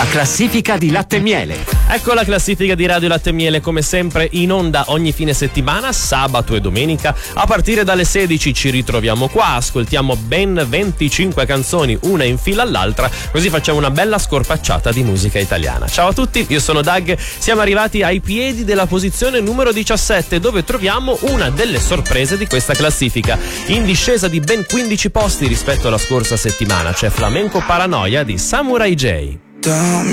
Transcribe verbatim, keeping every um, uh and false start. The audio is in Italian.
La classifica di Latte e Miele. Ecco la classifica di Radio Latte e Miele, come sempre in onda ogni fine settimana, sabato e domenica. A partire dalle sedici ci ritroviamo qua, ascoltiamo ben venticinque canzoni, una in fila all'altra, così facciamo una bella scorpacciata di musica italiana. Ciao a tutti, io sono Doug, siamo arrivati ai piedi della posizione numero diciassette, dove troviamo una delle sorprese di questa classifica. In discesa di ben quindici posti rispetto alla scorsa settimana c'è Flamenco Paranoia di Samurai J. Dammi